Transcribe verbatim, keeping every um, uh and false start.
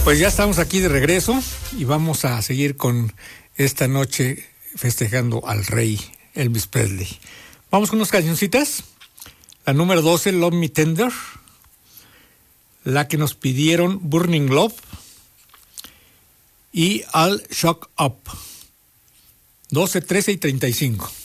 pues ya estamos aquí de regreso y vamos a seguir con esta noche festejando al rey Elvis Presley. Vamos con unas cancioncitas. La número doce, Love Me Tender. La que nos pidieron, Burning Love. Y All Shock Up. doce, trece y treinta y cinco.